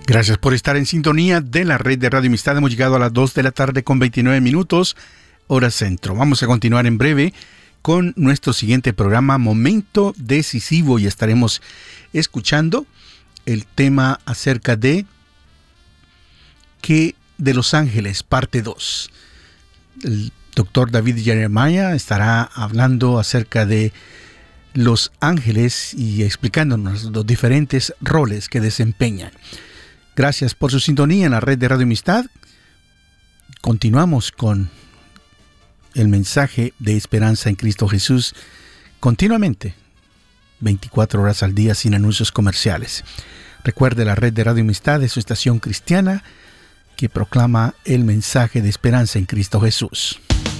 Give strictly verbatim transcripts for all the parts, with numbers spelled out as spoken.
Gracias por estar en sintonía de la red de Radio Amistad. Hemos llegado a las dos de la tarde con veintinueve minutos, hora centro. Vamos a continuar en breve con nuestro siguiente programa, Momento Decisivo, y estaremos escuchando el tema acerca de que de Los Ángeles, parte dos. El doctor David Jeremiah estará hablando acerca de los ángeles y explicándonos los diferentes roles que desempeñan. Gracias por su sintonía en la red de Radio Amistad. Continuamos con el mensaje de esperanza en Cristo Jesús continuamente, veinticuatro horas al día, sin anuncios comerciales. Recuerde, la red de Radio Amistad es su estación cristiana que proclama el mensaje de esperanza en Cristo Jesús.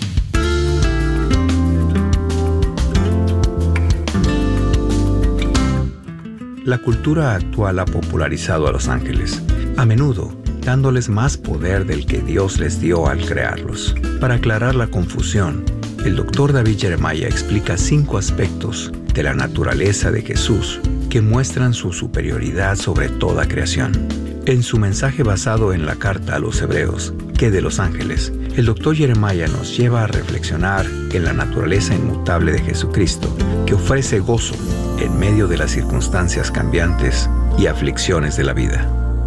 La cultura actual ha popularizado a los ángeles, a menudo dándoles más poder del que Dios les dio al crearlos. Para aclarar la confusión, el doctor David Jeremiah explica cinco aspectos de la naturaleza de Jesús que muestran su superioridad sobre toda creación. En su mensaje basado en la carta a los Hebreos, que de los ángeles, el doctor Jeremiah nos lleva a reflexionar en la naturaleza inmutable de Jesucristo, que ofrece gozo en medio de las circunstancias cambiantes y aflicciones de la vida.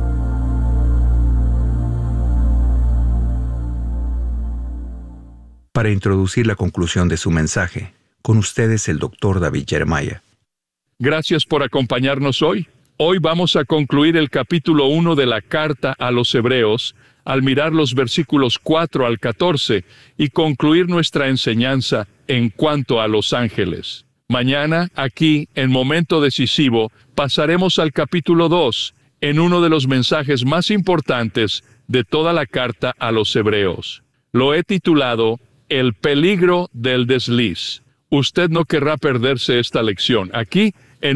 Para introducir la conclusión de su mensaje, con ustedes el doctor David Jeremiah. Gracias por acompañarnos hoy. Hoy vamos a concluir el capítulo uno de la carta a los Hebreos al mirar los versículos cuatro al catorce y concluir nuestra enseñanza en cuanto a los ángeles. Mañana, aquí, en Momento Decisivo, pasaremos al capítulo dos, en uno de los mensajes más importantes de toda la carta a los Hebreos. Lo he titulado El peligro del desliz. Usted no querrá perderse esta lección. Aquí